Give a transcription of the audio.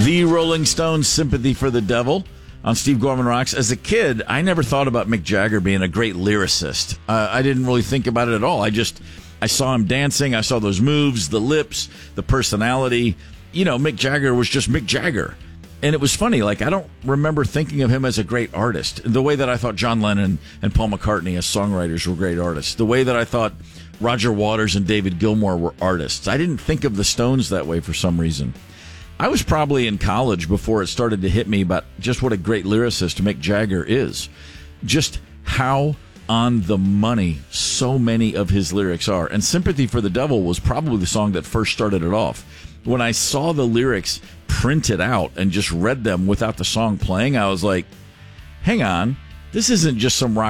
The Rolling Stones' Sympathy for the Devil on Steve Gorman Rocks. As a kid, I never thought about Mick Jagger being a great lyricist. I didn't really think about it at all. I saw him dancing. I saw those moves, the lips, the personality. You know, Mick Jagger was just Mick Jagger. And it was funny, like, I don't remember thinking of him as a great artist. The way that I thought John Lennon and Paul McCartney as songwriters were great artists. The way that I thought Roger Waters and David Gilmour were artists. I didn't think of the Stones that way for some reason. I was probably in college before it started to hit me about just what a great lyricist Mick Jagger is. Just how on the money so many of his lyrics are. And Sympathy for the Devil was probably the song that first started it off. When I saw the lyrics printed out and just read them without the song playing, I was like, hang on, this isn't just some rock